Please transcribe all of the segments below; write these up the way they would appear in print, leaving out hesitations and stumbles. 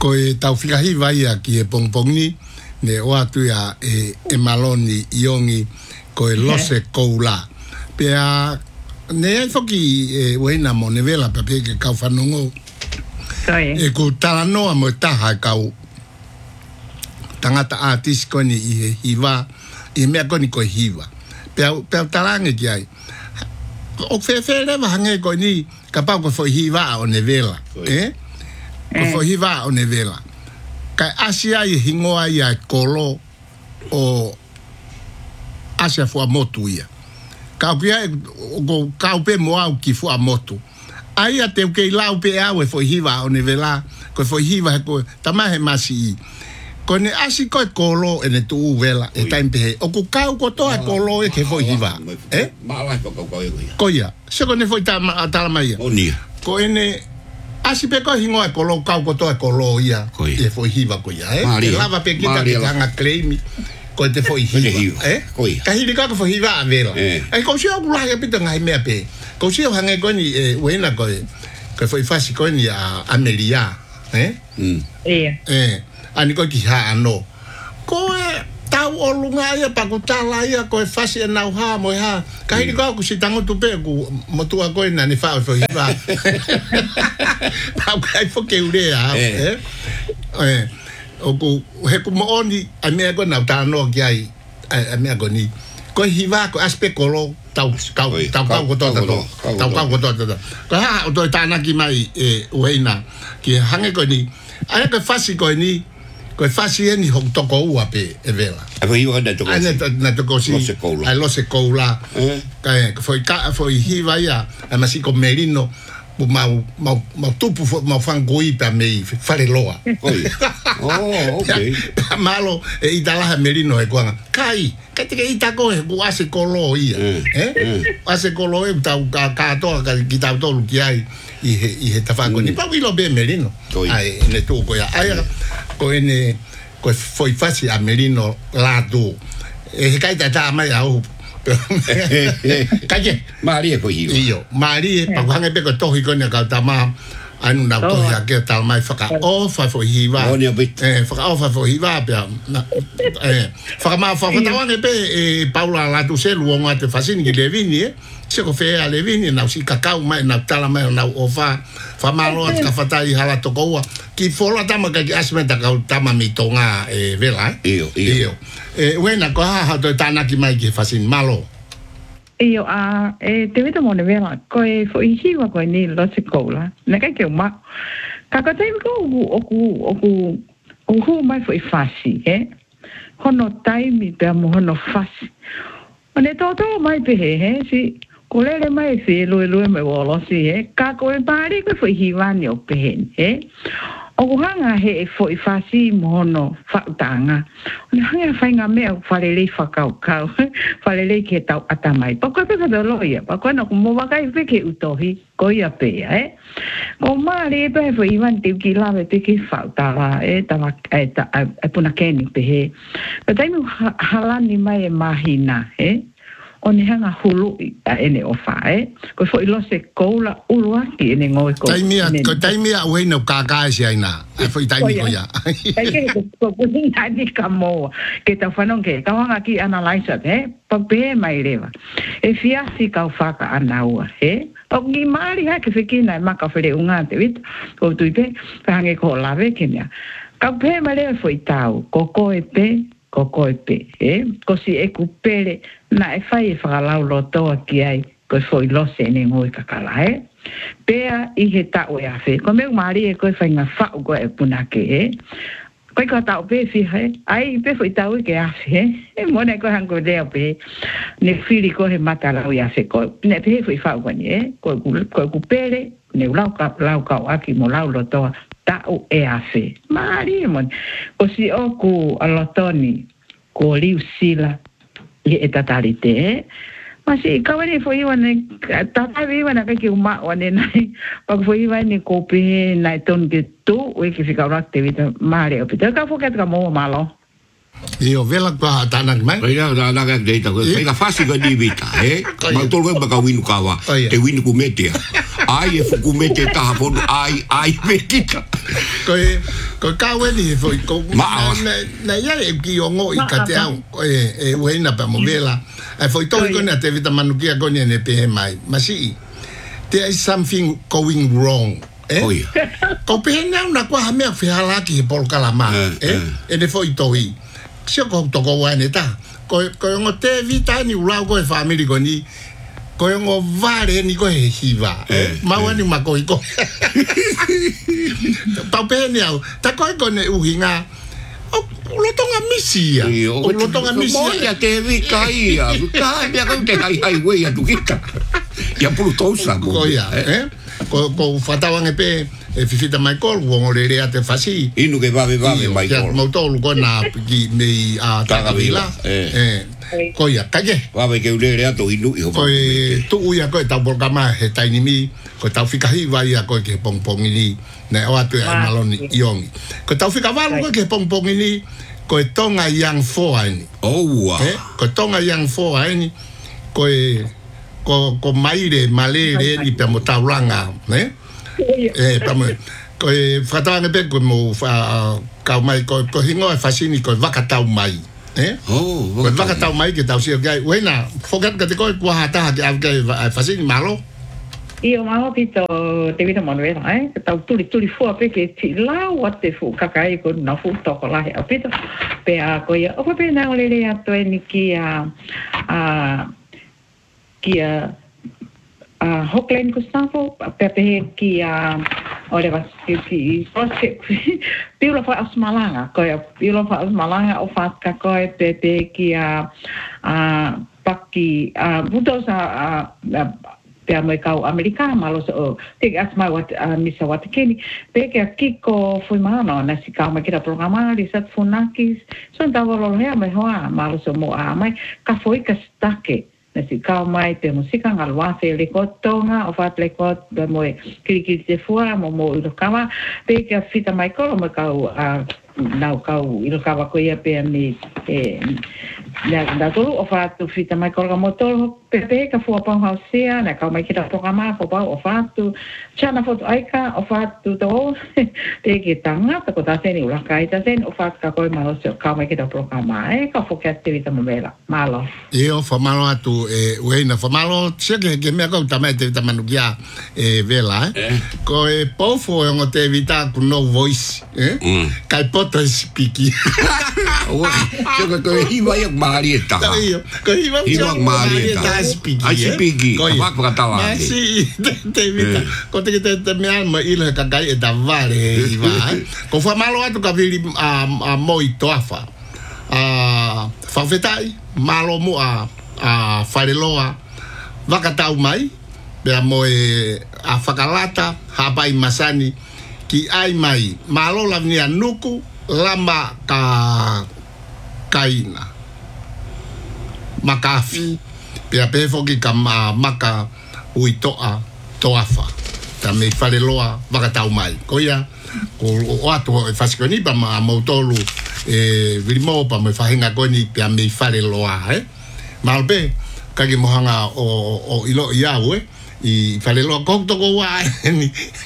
ko e tau whikahi vai a ki e pongpongi ne o atu ia e maloni iongi ko e lose koula pea ne ai foki e weina mo ne vela pa pe ke kau whanongo e ko talanoa mo taha kau tangata artist koni i hiva i mea koni ko hiva pea talange ki ai o whewhere hange koni ka pau ko fo hiva o ne vela ko fo hiva o ne vela ka asia i hingoa i a kolo o asia fua motu ia ka pia ka pe moa ki fua motu ai a te ke lau pe au e fo hiva o ne vela ko fo hiva ko tamahe masi ko ne asi ko kolo e ne tu vela e taimpe o ko ka ko to kolo e ke fo hiva ma la ko ia se ko ne foi tala mai ko ene asi pe ko hingo e kolo ka ko to kolo ia e fo hiva ko ia e lava pe kita que hanga claim ko te fo hiva ko ia ka hiri ka fo hiva a vela e ko se o la ke pita ngai me pe ko se o hanga ko ni wena ko foi fasi ko ni a Amelia ani ko ki ha ano ko tau o lunga ia pa ko tala ia ko fasi na ha mo ha ka hiri ko si tango tu pe ku mo tu ko na ni fa fo hiva pa ko fo ke urea o ko he ko mo oni a me ko na ta no ki ai a me ko ni ko hiva ko aspe kolo tau ko to ko ha o to ta na ki mai weina ki hange ko ni ai ko fasi ko ni ko fasi ni hok to ko ua pe e vela a foi o da to ko na to ko si ai lo se koula ka foi hiva ia a masi ko merino ma tupu ma fangoi pa me fare loa okay malo e itala merino e kwanga kai ka te ita ko e ase kolo ia ase kolo e ta ka to ka kita to lu ki ai i he tafango ni pa wilo be merino ai ne tu ko ia ai ko ene ko foi fácil a merino lado e kai ta mai au kaje Maria foi io Maria pa hanga pe ko tohi ko ne ka tama anu na to ya ke tal mai faka ofa fo hiva faka ofa fo hiva pe faka ma fa ta wange pe Paula la tu se luongo te fasini ki levini se ko fe a levini na si kakao mai na tala mai na ofa fa malo ka fatai hala to ko ki fola tama ka asmenta ka tama mi tonga vela io wena ko ha to tana ki mai ki fasini malo io te vedo mo ne vela ko fo hiva ko ni lo se kola na ka ke ma ka ka te ko o hu mai fo fasi hono taimi pe mo hono fasi one to mai pe si ko le mai se lo me wo si ka ko pari ko fo hiva ni o pe o hanga he foi fasi mono fatanga o hanga fainga me falele fakau kau falele ke tau atamai pa ko pe do loia pa ko no mo va kai pe ke utohi ko ia pe ko mari pe foi ivan te ki lave te ki faltala tava puna keni pe he pe tai mu halani mai mahina oni hanga hulu ene ofa ko foi lo se koula ulua ki ene ngoi ko taimia we no kaka si aina foi taimi ko ya ko ni hadi kamo ke ta fanon ke ta hanga ki analyze pa pe mai leva fia si ka faka anaua o ni mari ha ke fikina ma ka fere unga te vit ko tuipe hange ko lave kenya ka pe mai le foi tau ko koepe ko si e kupere na e fai whakalau lo toa ki ai ko foi lose ne ngoi kakala pea i he tau e awhi ko meu maari e koe whainga whau ko e punake koe ko tau pe fi ai pe foi tau ke awhi mone ko hango deo pe ne whiri ko he matalau i awhi ko ne pe foi whau ko ni ko kupere ne lau kau aki mo lau lo toa tau e awhi maari mon ko si oku alotoni ko liu sila e tatarite masi kawani foi wane tatavi wana ka ki uma wane nai pa foi wane ko pe nai ton ke tu o que fica ora activita mare o pita ka foket ka mo malo io vela qua tanak mai ira na ka deita ko pega fácil ko di vita ma tolwe ba ka winu kawa te winu ku metia ai e fu ku metia ta hapon ai metita ko ko kawe ni foi ko na ia e ki ongo I ka te au e wena pa movela ai foi to ko na te vita manukia ko ni ne pe mai masi there is something going wrong ko pe na una kwa ha me fi halaki por kalama e ne foi to I sio ko to ko wa ne ta ko ngo te vita ni ula ko family ko ni ko ngo vare ni ko he hiva mawani makoi ko pa pe ni au ta ko ne uhinga lo tonga misia lo tonga misia ya te vi caia ka ya ko te ai we ya tu kita ya pulu tosa ko ya ko fatawa ngepe fifita Michael wo le le ate fasi inu ke va Michael mo to lu ko na ki me a tagavila ko ya kaje va ke le le ato inu ko tu ya ko ta por kama he ta ni mi ko ta fika hi va ya ko ke pong ni na o atu ai maloni yong ko ta fika va ko ke pong ni ko tonga yang fo ani ko tonga yang fo ani ko maire malere ni pe mo tauranga pamo ko fatanga pe ko mo ka mai ko hingo fasini ko vakatau mai ko vakatau mai ke tau si gai wena forget ka te ko hata ha fasini malo io malo pito te vita manuela tau tuli fu pe ke ti la what te fu kakai ko na fu to ko la pito pe a ko ya o pe na le ya to ni ki Hockland Gustavo pepe ki ora vas ki pilo fa asmalanga ko pilo fa asmalanga o fa ka ko pepe ki paki budos pe mai kau Amerika malo so te asma wat misa wat keni pe ke kiko foi mano na si kau mai kira programa li sat funakis so tava lo he mai hoa malo so mo mai ka foi ka stake na si kau mai te musika ngalwa se le kotonga o fat le kot de moi kiki te fora mo ilo kama pe ke fita mai ko mo kau na kau ilo kava ko ia pe mi da tolu o fatu fita mai ko motor pepe ka fu pa hausia na kau mai kita programa fo pa o fatu chana foto aika o fatu to te ke tanga ta ko ta seni ula kai ta sen o fat ka ko malo se kau mai kita programa ka fo ke activita mela malo io fa malo atu wena fa malo se ke me ko ta mai te ta manukia vela ko po fo ngo te vita ku no voice kai poto speaking ko hiwa ya marieta ko hiwa marieta speaking apa kata wa si te vita ko te me alma ile ka gai da vale hiwa ko fa malo atu ka vili moi toafa fa fetai malo mu fareloa vakatau mai be moi fakalata hapai masani ki ai mai malo lavnia nuku lama kaina makafi pe foki kama maka uitoa toafa tame fareloa vakatau mai koia o ato fasikoni pa mautolu vilimo pa me fahinga koni pe me fareloa malbe kagi mohanga o ilo iawe I fareloa kokto ko wa ni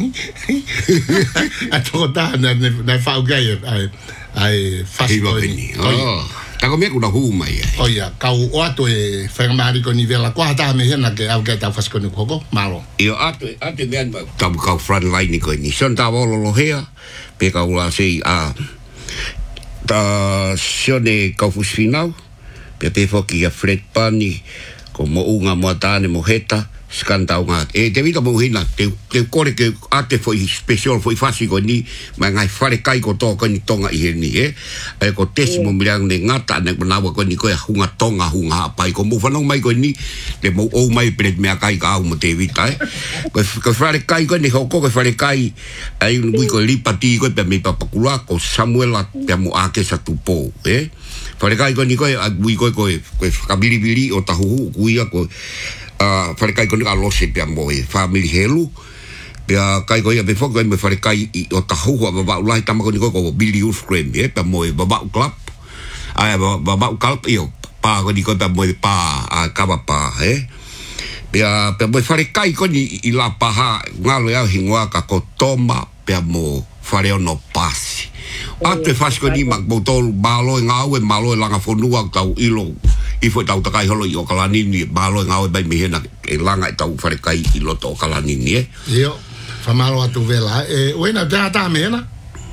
ato ta na fau gai ai fasikoni ta ko me ku na hu mai oia kau o ato fermari ko nivela ko hata me hena ke au ta fasikoni koko malo io ato me ta ka front line ko ni son ta volo lo hea pe ka ula sei ta sione ka fusfinau pe foki a fred pani ko mo unga mo tane mo heta skanta unga te vita mo hina te kore ke ate foi special foi fasi ko ni ma ngai fare kai ko to ko ni tonga I ni ko tesimo milang ne ngata ne na ko ni ko hunga tonga hunga pai ko mo fanong mai ko ni te mo o mai pret me kai ka mo te vita ko fare kai ko ni ko fare kai ai ngui ko lipati ko pe me papakula ko samuela te mo ake sa tupo fare kai ko ni ko ngui ko kabili o tahu kuia ko fare kai ko ni alose pe mo family helu pe kai ko ia be foko me fare kai o tahu wa ba ulai tama ko ni ko Billy Uscrem pe mo ba club ai ba club io pa ko ni ko pe mo pa kaba pa pe mo fare kai ko ni I la paha ngalo ya hingwa ka ko toma pe mo fare no pasi Ate fasko ni mak botol malo ngau e malo langa fonua tau ilo I fo tau takai holo I o kalanini malo ngau bai mihena e langa e tau wharekai I loto o kalanini e. Io, whamalo atu vela. Uena, te ata mehena?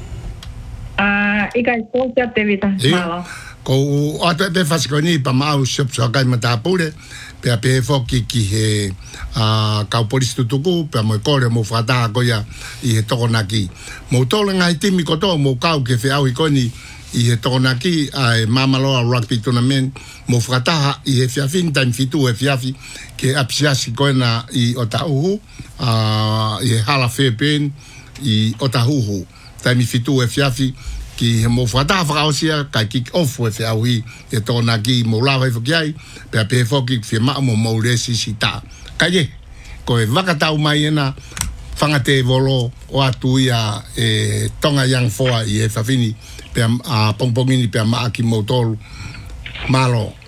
Ikai kōsia te vita, malo. Ko ata te fasko ni pa mau shop so kai matapure. Pea pe foki ki he kau polisi tutuku, pea mo kore mo whata koia I he tokonaki. Mo tole ngai timi koto mo kau ke whiau I koni I he tokonaki ai mamaloa rugby tournament mo whataha I he whiawhin time fitu he whiawi ke apsiasi koena I Otahuhu I he hala whepen I Otahuhu time fitu he whiawi ki he mo whataha whakaosia kai kick off he whiawi he tokonaki mo lawa he whakiai pea pe foki whia maa mo mauresi si ta kai e ko e wakatau mai ena whangate volo o atu ia tonga yang foa I he whawhini pea pongpongini pea maa ki motolu malo